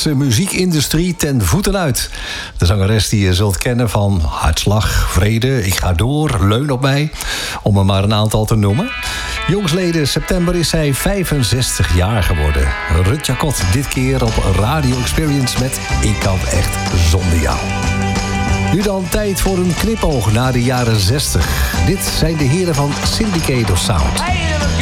Nederlandse muziekindustrie ten voeten uit. De zangeres die je zult kennen van Hartslag, Vrede, Ik ga door, Leun op mij, om er maar een aantal te noemen. Jongsleden september is zij 65 jaar geworden. Rut Jacot, dit keer op Radio Experience met Ik kan echt zonder jou. Nu dan tijd voor een knipoog naar de jaren 60. Dit zijn de heren van Syndicator Sound.